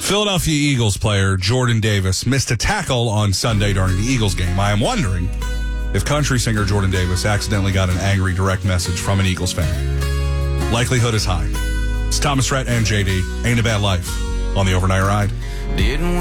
Philadelphia Eagles player Jordan Davis missed a tackle on Sunday during the Eagles game. I am wondering if country singer Jordan Davis accidentally got an angry direct message from an Eagles fan. Likelihood is high. It's Thomas Rhett and JD. Ain't a Bad Life on the Overnight Ride. Didn't